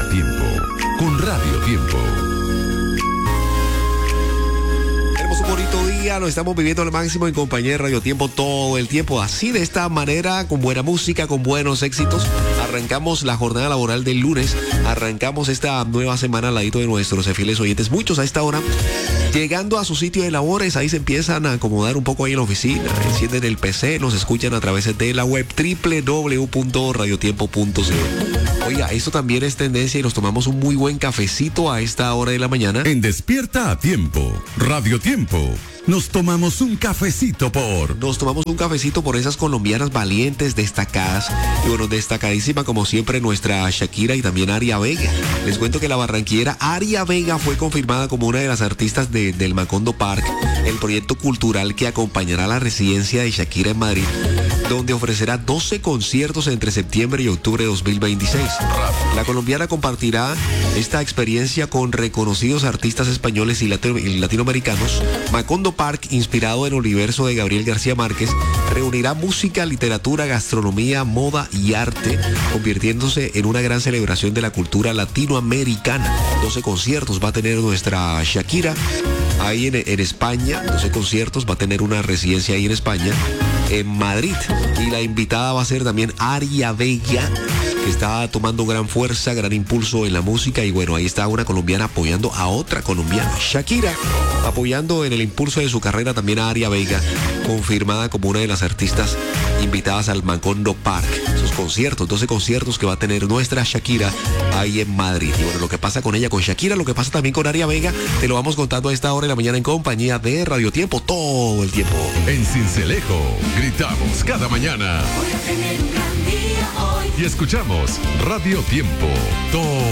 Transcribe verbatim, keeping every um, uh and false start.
a tiempo con Radio Tiempo. Tenemos un bonito día, lo estamos viviendo al máximo en compañía de Radio Tiempo todo el tiempo. Así, de esta manera, con buena música, con buenos éxitos, arrancamos la jornada laboral del lunes. Arrancamos esta nueva semana al ladito de nuestros fieles oyentes. Muchos a esta hora llegando a su sitio de labores, ahí se empiezan a acomodar un poco ahí en la oficina, encienden el P C, nos escuchan a través de la web doble u doble u doble u punto radio tiempo punto c o. Oiga, esto también es tendencia y nos tomamos un muy buen cafecito a esta hora de la mañana. En Despierta a Tiempo, Radio Tiempo, nos tomamos un cafecito por... Nos tomamos un cafecito por esas colombianas valientes, destacadas. Y bueno, destacadísima como siempre nuestra Shakira y también Aria Vega. Les cuento que la barranquillera Aria Vega fue confirmada como una de las artistas de, del Macondo Park, el proyecto cultural que acompañará la residencia de Shakira en Madrid, donde ofrecerá doce conciertos entre septiembre y octubre de dos mil veintiséis. La colombiana compartirá esta experiencia con reconocidos artistas españoles y, latino, y latinoamericanos. Macondo Park, inspirado en el universo de Gabriel García Márquez, reunirá música, literatura, gastronomía, moda y arte, convirtiéndose en una gran celebración de la cultura latinoamericana. doce conciertos va a tener nuestra Shakira ahí en, en España, doce conciertos, va a tener una residencia ahí en España, en Madrid, y la invitada va a ser también Aria Vega, que está tomando gran fuerza, gran impulso en la música. Y bueno, ahí está una colombiana apoyando a otra colombiana, Shakira, apoyando en el impulso de su carrera también a Aria Vega, confirmada como una de las artistas invitadas al Macondo Park. Esos conciertos, doce conciertos que va a tener nuestra Shakira ahí en Madrid. Y bueno, lo que pasa con ella, con Shakira, lo que pasa también con Aria Vega, te lo vamos contando a esta hora de la mañana en compañía de Radio Tiempo todo el tiempo. En Cincelejo, gritamos cada mañana. Voy a tener un gran día hoy. Y escuchamos Radio Tiempo todo